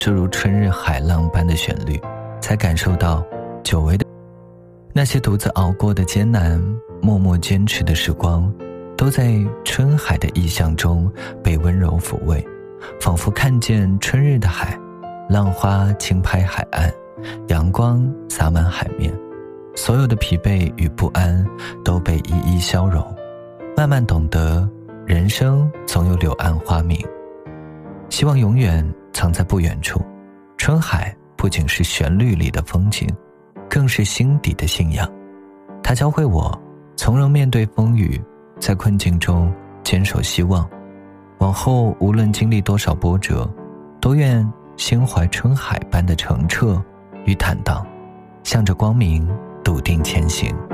诸如春日海浪般的旋律，才感受到久违的那些独自熬过的艰难，默默坚持的时光，都在春海的意象中被温柔抚慰，仿佛看见春日的海，浪花轻拍海岸，阳光洒满海面，所有的疲惫与不安都被一一消融，慢慢懂得人生总有柳暗花明，希望永远藏在不远处。春海不仅是旋律里的风景，更是心底的信仰。它教会我从容面对风雨，在困境中坚守希望。往后无论经历多少波折，都愿心怀春海般的澄澈与坦荡，向着光明笃定前行。